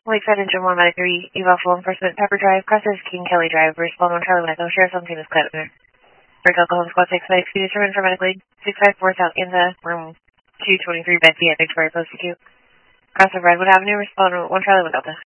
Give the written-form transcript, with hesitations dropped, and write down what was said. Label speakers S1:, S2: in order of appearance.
S1: Lakeside Engine 1 Medic 3, Eval Full Enforcement, Pepper Drive, Crosses, King Kelly Drive, Respond 1 Charlie Echo, Sheriff's on Team is Clinton. Break Alcohol Squad 6 Medic, be determined for Medic Lead, 654 South Ginza, room 223, Bed B at Victoria Post Acute. Cross of Redwood Avenue, Respond 1 Charlie Delta.